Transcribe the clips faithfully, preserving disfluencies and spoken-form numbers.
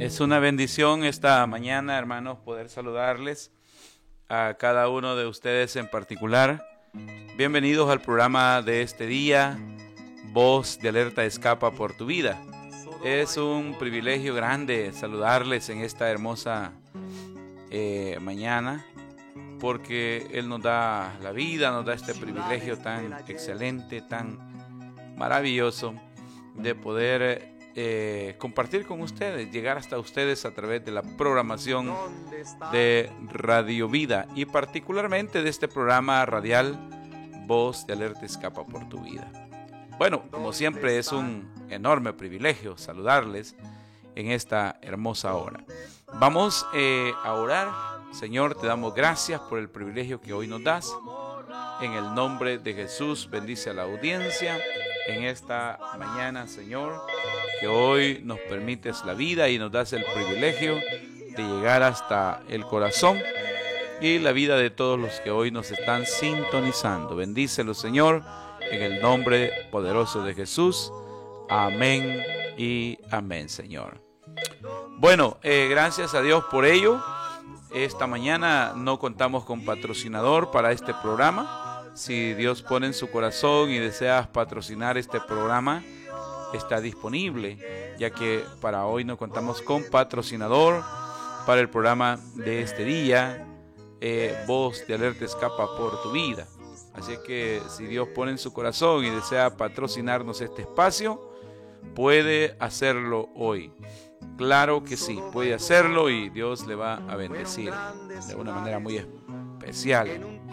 Es una bendición esta mañana, hermanos, poder saludarles a cada uno de ustedes en particular. Bienvenidos al programa de este día, Voz de Alerta Escapa por tu Vida. Es un privilegio grande saludarles en esta hermosa eh, mañana, porque Él nos da la vida, nos da este privilegio tan excelente, tan maravilloso de poder eh, compartir con ustedes, llegar hasta ustedes a través de la programación de Radio Vida y particularmente de este programa radial Voz de Alerta Escapa por tu Vida. Bueno, como siempre es un enorme privilegio saludarles en esta hermosa hora. Vamos eh, a orar. Señor, te damos gracias por el privilegio que hoy nos das. En el nombre de Jesús, bendice a la audiencia en esta mañana, Señor, que hoy nos permites la vida y nos das el privilegio de llegar hasta el corazón y la vida de todos los que hoy nos están sintonizando. Bendícelo, Señor, en el nombre poderoso de Jesús. Amén y amén, Señor. Bueno, eh, gracias a Dios por ello. Esta mañana no contamos con patrocinador para este programa. Si Dios pone en su corazón y deseas patrocinar este programa, está disponible, ya que para hoy no contamos con patrocinador para el programa de este día, eh, Voz de Alerta Escapa por tu Vida. Así que si Dios pone en su corazón y desea patrocinarnos este espacio, puede hacerlo hoy. Claro que sí, puede hacerlo y Dios le va a bendecir de una manera muy especial.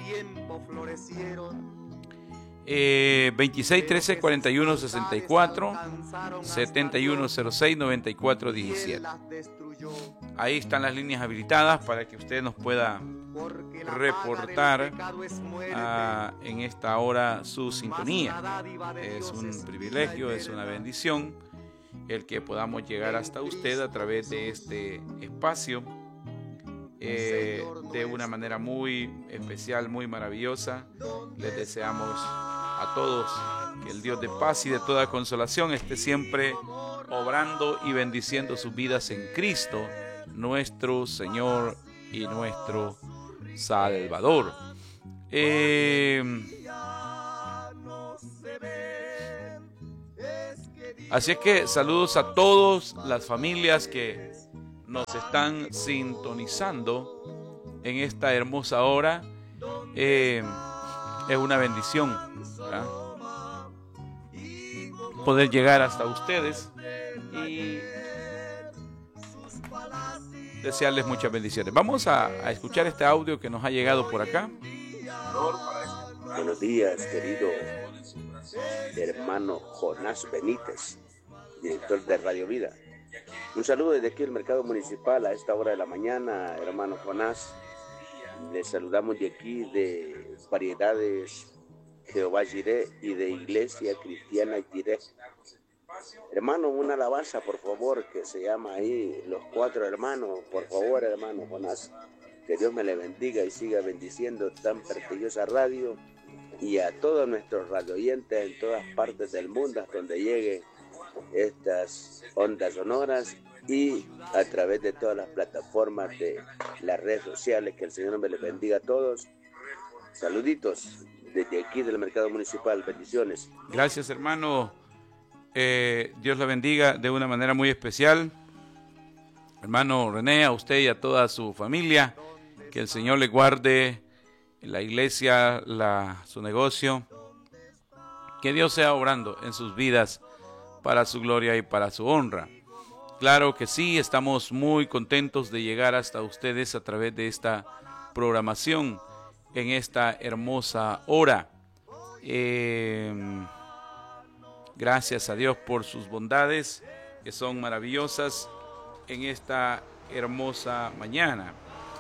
Eh, veintiséis trece cuarenta y uno sesenta y cuatro, setenta y uno cero seis noventa y cuatro diecisiete. Ahí están las líneas habilitadas para que usted nos pueda reportar uh, en esta hora su sintonía. Es un privilegio, es una bendición el que podamos llegar hasta usted a través de este espacio eh, de una manera muy especial, muy maravillosa. Les deseamos a todos que el Dios de paz y de toda consolación esté siempre obrando y bendiciendo sus vidas en Cristo, nuestro Señor y nuestro Salvador. Eh, Así es que saludos a todas las familias que nos están sintonizando en esta hermosa hora. Eh, es una bendición, ¿verdad?, poder llegar hasta ustedes y desearles muchas bendiciones. Vamos a, a escuchar este audio que nos ha llegado por acá. Buenos días, querido hermano Jonás Benítez, director de Radio Vida. Un saludo desde aquí el Mercado Municipal a esta hora de la mañana, hermano Jonás. Les saludamos de aquí de Variedades Jehová Jireh y de Iglesia Cristiana Jireh. Hermano, una alabanza, por favor, que se llama ahí Los Cuatro Hermanos. Por favor, hermano Jonás, que Dios me le bendiga y siga bendiciendo tan prestigiosa radio y a todos nuestros radioyentes en todas partes del mundo, hasta donde lleguen estas ondas sonoras y a través de todas las plataformas de las redes sociales. Que el Señor me les bendiga a todos. Saluditos desde aquí del Mercado Municipal. Bendiciones. Gracias, hermano. Eh, Dios la bendiga de una manera muy especial. Hermano René, a usted y a toda su familia. Que el Señor le guarde la iglesia, la, su negocio. Que Dios sea obrando en sus vidas para su gloria y para su honra. Claro que sí, estamos muy contentos de llegar hasta ustedes a través de esta programación en esta hermosa hora. Eh, gracias a Dios por sus bondades que son maravillosas en esta hermosa mañana.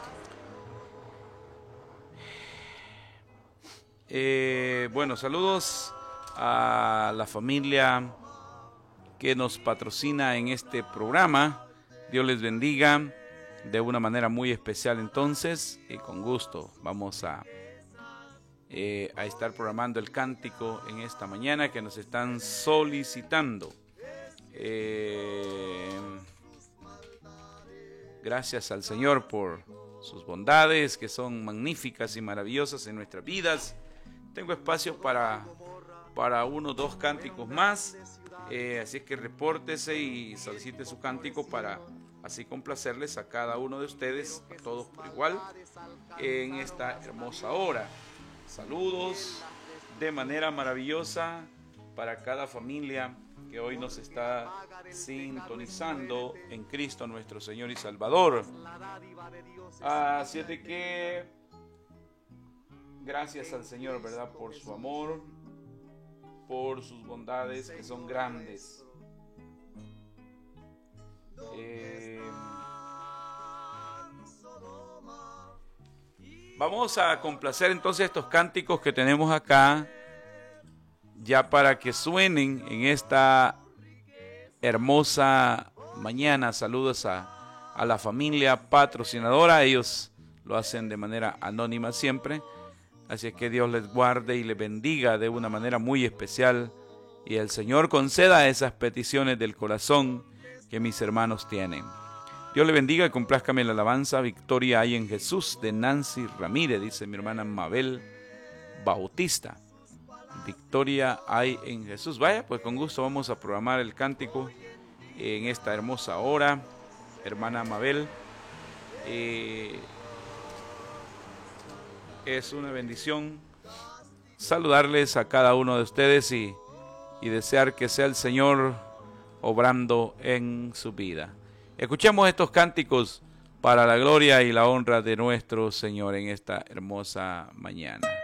Eh, bueno, saludos a la familia que nos patrocina en este programa. Dios les bendiga de una manera muy especial. Entonces, y con gusto vamos a, eh, a estar programando el cántico en esta mañana que nos están solicitando. Eh, Gracias al Señor por sus bondades, que son magníficas y maravillosas en nuestras vidas. Tengo espacio para, para unos dos cánticos más, eh, así es que repórtese y solicite su cántico para así complacerles a cada uno de ustedes, a todos por igual, en esta hermosa hora. Saludos de manera maravillosa para cada familia que hoy nos está sintonizando en Cristo nuestro Señor y Salvador. Así es de que gracias al Señor, ¿verdad? Por su amor, por sus bondades que son grandes. Eh, vamos a complacer entonces estos cánticos que tenemos acá, ya para que suenen en esta hermosa mañana. Saludos a, a la familia patrocinadora. Ellos lo hacen de manera anónima siempre, así es que Dios les guarde y les bendiga de una manera muy especial, y el Señor conceda esas peticiones del corazón que mis hermanos tienen. Dios le bendiga y complázcame la alabanza. Victoria hay en Jesús, de Nancy Ramírez, dice mi hermana Mabel Bautista. Victoria hay en Jesús. Vaya, pues con gusto vamos a programar el cántico en esta hermosa hora, hermana Mabel. Eh, es una bendición saludarles a cada uno de ustedes y, y desear que sea el Señor obrando en su vida. Escuchemos estos cánticos para la gloria y la honra de nuestro Señor en esta hermosa mañana.